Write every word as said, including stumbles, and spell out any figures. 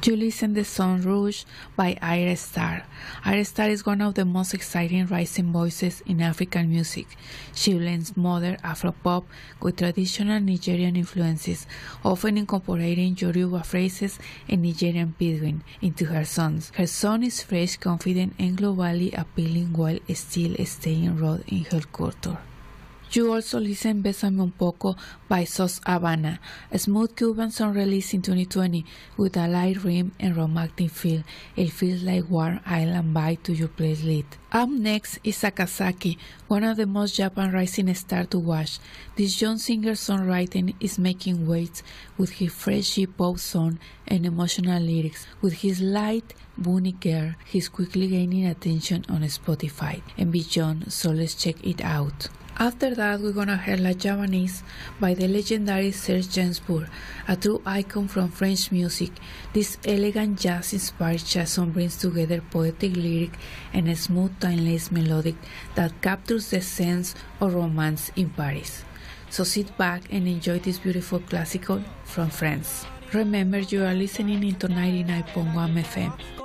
You listen to Son Rouge by Ayra Starr. Ayra Starr is one of the most exciting rising voices in African music. She blends modern Afropop with traditional Nigerian influences, often incorporating Yoruba phrases and Nigerian pidgin into her songs. Her song is fresh, confident, and globally appealing while still staying raw in her culture. You also listen Bésame Un Poco by Sos Habana, a smooth Cuban song released in twenty twenty with a light rhythm and romantic feel. It feels like warm island vibe to your playlist. Up next is Sakazaki, one of the most Japan rising stars to watch. This young singer-songwriter is making waves with his fresh J-pop song and emotional lyrics. With his light, bunny girl, he's quickly gaining attention on Spotify and beyond, so let's check it out. After that, we're gonna hear La Javanese by the legendary Serge Gainsbourg, a true icon from French music. This elegant jazz-inspired chanson brings together poetic lyric and a smooth, timeless melodic that captures the sense of romance in Paris. So sit back and enjoy this beautiful classical from France. Remember, you are listening into ninety-nine point one F M.